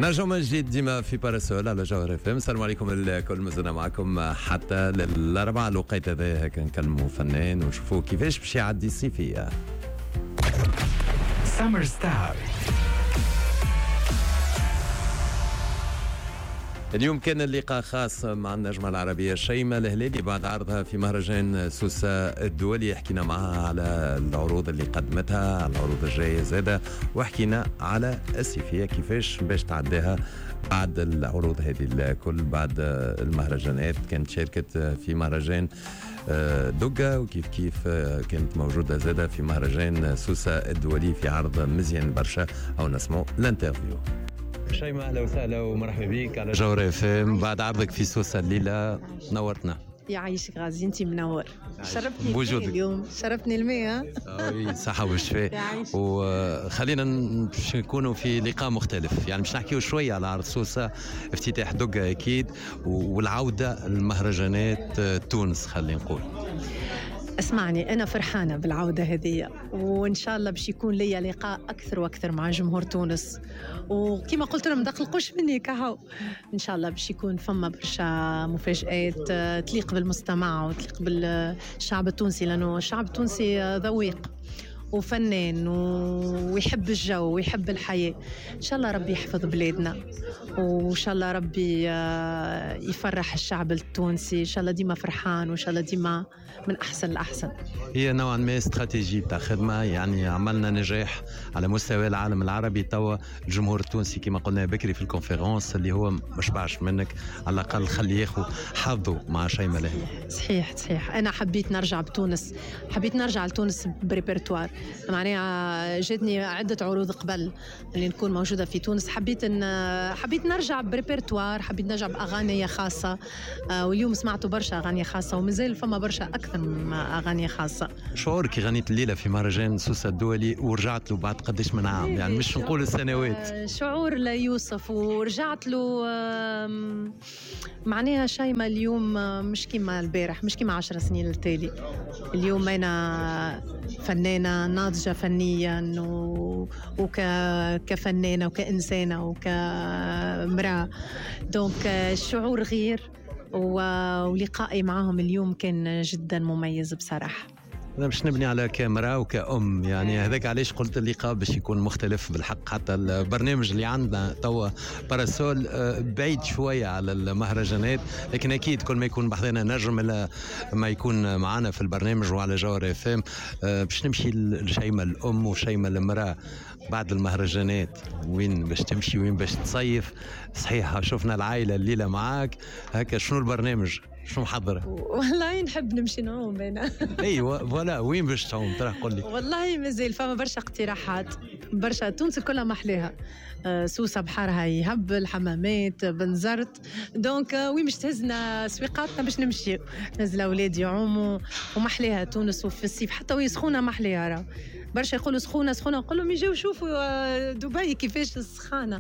نجم جديد ديما في باراسول على جوهر اف ام. السلام عليكم الكل، مازلنا معكم حتى للاربعاء. الوقيته هذا هكا نكلموا فنان ونشوفوا كيفاش باش يعدي الصيفيه. سمر ستار. اليوم كان اللقاء خاص مع النجمة العربية شيماء الهلالي بعد عرضها في مهرجان سوسة الدولي. حكينا معها على العروض اللي قدمتها، على العروض الجاية زادة، وحكينا على الصيفية كيفاش باش تعديها بعد العروض هذه الكل، بعد المهرجانات. كانت شاركت في مهرجان دوغا، وكيف كيف كانت موجودة زادة في مهرجان سوسة الدولي في عرض مزيان برشا. أو نسمعوا الانترفيو. شيماء اهلا وسهلا ومرحبا بك على جوهر اف ام بعد عرضك في سوسة الليله. نورتنا. يعيشك غازي، انت منور. شرفتني بوجودك اليوم، شرفتني الماء. صحة والشفاء. وخلينا باش نكونوا في لقاء مختلف، يعني باش نحكيو شويه على عرض سوسة، افتتاح دوغا اكيد، والعوده للمهرجانات تونس. خلينا نقول اسمعني، أنا فرحانة بالعودة هذه، وإن شاء الله باش يكون لي لقاء أكثر وأكثر مع جمهور تونس. وكما قلت لهم ما تقلقوش مني كهو، إن شاء الله باش يكون فما برشا مفاجآت تليق بالمستمع وتليق بالشعب التونسي، لأنه الشعب التونسي ذويق وفنان ويحب الجو ويحب الحياة. إن شاء الله ربي يحفظ بلادنا، وإن شاء الله ربي يفرح الشعب التونسي. إن شاء الله ديما فرحان، وإن شاء الله ديما من أحسن لأحسن. هي نوعا ما استراتيجية بتاع خدمة، يعني عملنا نجاح على مستوى العالم العربي. توا الجمهور التونسي كما قلنا بكري في الكونفرنس اللي هو مش باش منك، على الأقل خلي ياخذ حظه مع شيماء الهلالي. صحيح. أنا حبيت نرجع بتونس، حبيت نرجع لتونس بريبرتوار. معناها جاتني عدة عروض قبل اللي نكون موجودة في تونس. حبيت نرجع بريبرتوار، حبيت نرجع بأغاني خاصة. واليوم سمعتوا برشا أغاني خاصة، ومازال فما برشا أكثر من أغاني خاصة. شعورك غنيت الليلة في مهرجان سوسة الدولي ورجعت له بعد قديش من عام؟ يعني مش نقول السنوات. شعور لا يوصف، ورجعت له معناها شيماء اليوم مش كيما البارح، مش كيما 10 سنين التالي. اليوم أنا فنانة ناضجة فنيا وكفنانة وكإنسانة وكمرأة. دونك الشعور غير، ولقائي معهم اليوم كان جدا مميز بصراحة. أنا باش نبني على كاميرا وكأم، يعني هذاك علاش قلت اللقاء باش يكون مختلف بالحق. حتى البرنامج اللي عندنا توا باراسول بعيد شوية على المهرجانات، لكن أكيد كل ما يكون بحثنا نجم إلا ما يكون معنا في البرنامج وعلى جوهر اف ام. باش نمشي لشيماء الأم وشيماء المرأة بعد المهرجانات. وين باش تمشي، وين باش تصيف؟ صحيح شفنا العائلة الليلة معاك هكا. شنو البرنامج؟ شو محضرة؟ والله نحب نمشي نعوم أنا. أيوة فوالا. وين باش تعوم ترى؟ قل لي. والله مازال فما برشا اقتراحات، برشا. تونس كلها محليها، سوسة بحرها يهب، الحمامات، بنزرت. دونك وين باش تهزنا سويقاتنا باش نمشي نزل أولاد يعوموا. ومحليها تونس، وفي الصيف حتى وهي سخونة محليها. راه برشا يقولوا سخونة، نقول لهم يجوا يشوفوا دبي كيفاش السخانة.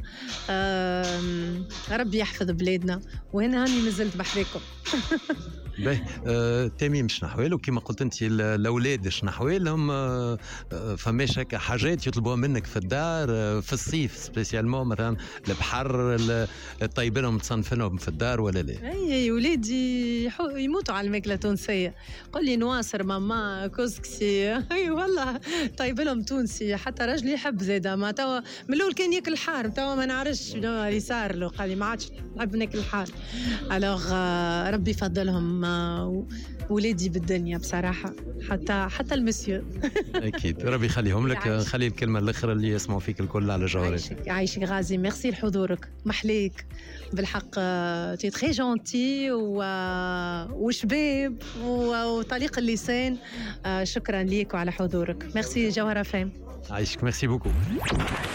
ربي يحفظ بلادنا، وهنا هاني نزلت بحريكم. باهي. تميم شنو أحوالك؟ كما قلت أنت الأولاد شنو أحوالهم؟ فماش هكا حاجات يطلبوها منك في الدار في الصيف سبيسيالمون، مثلا البحر طيبينهم تصنفنهم في الدار ولا لا؟ أي ولادي يموتوا على الماكلة التونسية. قل لي نواصر ماما كسكسي. أي والله طيب لهم تونسي. حتى راجلي يحب زاده، ما توا من الأول كان ياكل حار، توا ما نعرفش اللي صار له، قال لي ما عادش نحب ناكل حار. ألوغ ربي يفضلهم ولادي بالدنيا بصراحة، حتى المسيو. أكيد ربي يخليهم لك. خلي الكلمة الأخرى اللي يسمعوا فيك الكل على جوهر. عايشك غازي، ميرسي لحضورك، محليك بالحق. تي تري جونتي وشباب وطليق اللسان. شكرا ليك وعلى حضورك. ميرسي جوهر فام. عايشك، ميرسي بوكو.